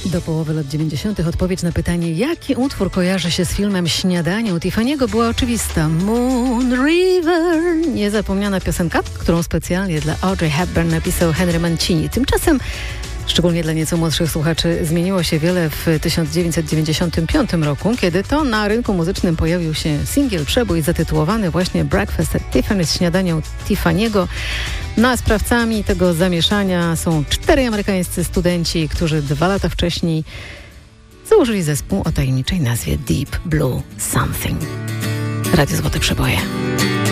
Do połowy lat 90. odpowiedź na pytanie, jaki utwór kojarzy się z filmem Śniadanie u Tiffany'ego, była oczywista. Moon River, niezapomniana piosenka, którą specjalnie dla Audrey Hepburn napisał Henry Mancini. Tymczasem, szczególnie dla nieco młodszych słuchaczy, zmieniło się wiele w 1995 roku, kiedy to na rynku muzycznym pojawił się singiel przebój zatytułowany właśnie Breakfast at Tiffany's, Śniadanie u Tiffany'ego. No a sprawcami tego zamieszania są 4 amerykańscy studenci, którzy 2 lata wcześniej założyli zespół o tajemniczej nazwie Deep Blue Something. Radio Złote Przeboje.